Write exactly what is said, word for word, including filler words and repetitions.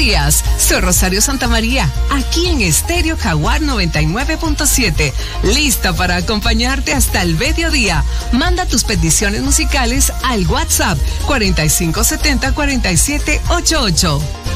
días. Soy Rosario Santamaría, aquí en Estéreo Jaguar noventa y nueve punto siete, lista para acompañarte hasta el mediodía. Manda tus peticiones musicales al WhatsApp cuarenta y cinco setenta cuarenta y siete ochenta y ocho.